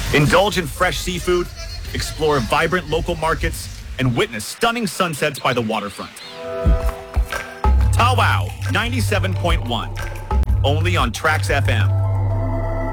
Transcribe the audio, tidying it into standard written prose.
Indulge in fresh seafood, explore vibrant local markets, and witness stunning sunsets by the waterfront. Tawau 97.1, only on Trax FM.